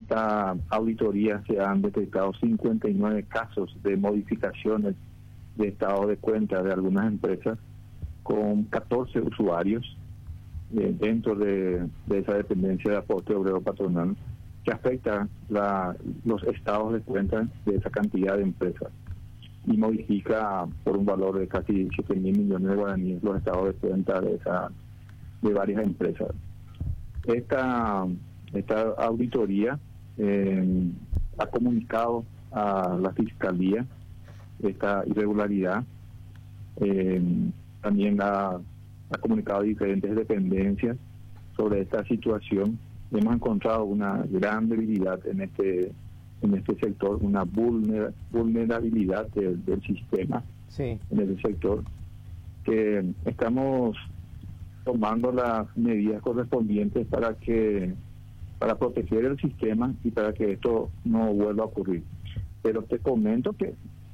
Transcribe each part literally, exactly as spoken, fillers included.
esta auditoría se han detectado cincuenta y nueve casos de modificaciones de estado de cuenta de algunas empresas con catorce usuarios eh, dentro de, de esa dependencia de aporte obrero patronal, que afecta la, los estados de cuenta de esa cantidad de empresas y modifica por un valor de casi siete mil millones de guaraníes los estados de cuenta de, esa, de varias empresas. Esta, esta auditoría eh, ha comunicado a la Fiscalía esta irregularidad, eh, también ha, ha comunicado a diferentes dependencias sobre esta situación. Hemos encontrado una gran debilidad en este en este sector, una vulner, vulnerabilidad de, del sistema sí. en ese sector, que estamos tomando las medidas correspondientes para que para proteger el sistema y para que esto no vuelva a ocurrir. Pero te comento que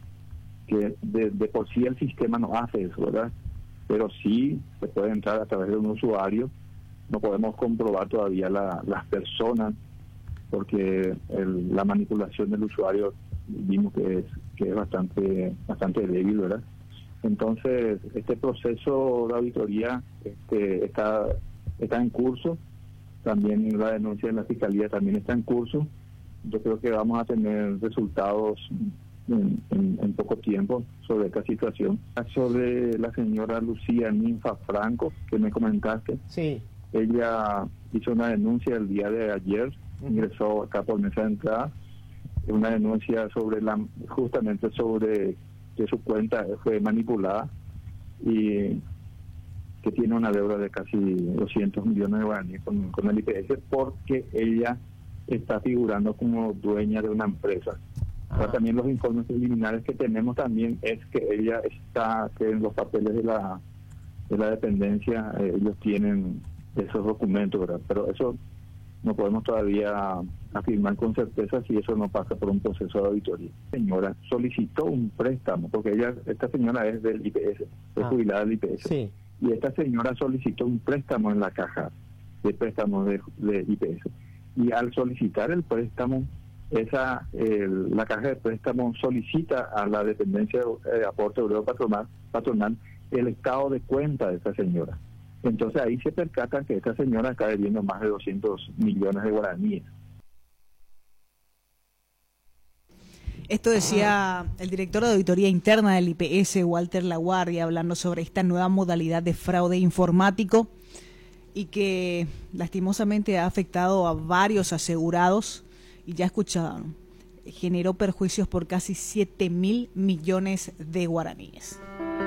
que de, de por sí el sistema no hace eso, ¿verdad? Pero sí se puede entrar a través de un usuario. No podemos comprobar todavía la, las personas, porque el, la manipulación del usuario vimos que es que es bastante bastante débil, ¿verdad? Entonces este proceso de auditoría este, está está en curso. También la denuncia de la Fiscalía también está en curso. Yo creo que vamos a tener resultados en, en, en poco tiempo sobre esta situación. Sobre la señora Lucía Ninfa Franco, que me comentaste. Sí. Ella hizo una denuncia el día de ayer, uh-huh. ingresó acá por mesa de entrada, una denuncia sobre la justamente sobre que su cuenta fue manipulada y que tiene una deuda de casi doscientos millones de guaraníes con, con el I P S, porque ella está figurando como dueña de una empresa. Ah. Ahora, también los informes preliminares que tenemos también es que ella está, que en los papeles de la de la dependencia eh, ellos tienen esos documentos, ¿verdad? Pero eso no podemos todavía afirmar con certeza si eso no pasa por un proceso de auditoría. La señora solicitó un préstamo, porque ella, esta señora es del I P S, es ah. jubilada del I P S. Sí. Y esta señora solicitó un préstamo en la caja de préstamos de, de I P S. Y al solicitar el préstamo, esa el, la caja de préstamo solicita a la dependencia de eh, aporte obrero patronal, patronal el estado de cuenta de esta señora. Entonces ahí se percatan que esta señora está debiendo más de doscientos millones de guaraníes. Esto decía el director de auditoría interna del I P S, Walter Laguardia, hablando sobre esta nueva modalidad de fraude informático y que lastimosamente ha afectado a varios asegurados, y ya escucharon, generó perjuicios por casi siete mil millones de guaraníes.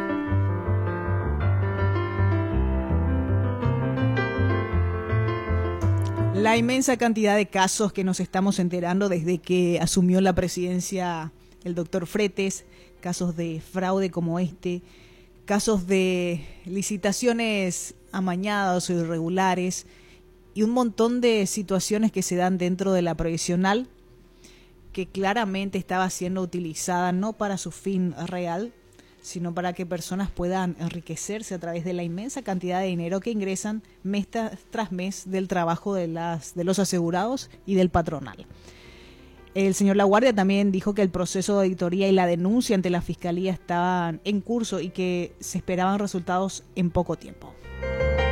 La inmensa cantidad de casos que nos estamos enterando desde que asumió la presidencia el doctor Fretes, casos de fraude como este, casos de licitaciones amañadas o irregulares y un montón de situaciones que se dan dentro de la previsional que claramente estaba siendo utilizada no para su fin real, sino para que personas puedan enriquecerse a través de la inmensa cantidad de dinero que ingresan mes tras mes del trabajo de las de los asegurados y del patronal. El señor Laguardia también dijo que el proceso de auditoría y la denuncia ante la Fiscalía estaban en curso y que se esperaban resultados en poco tiempo.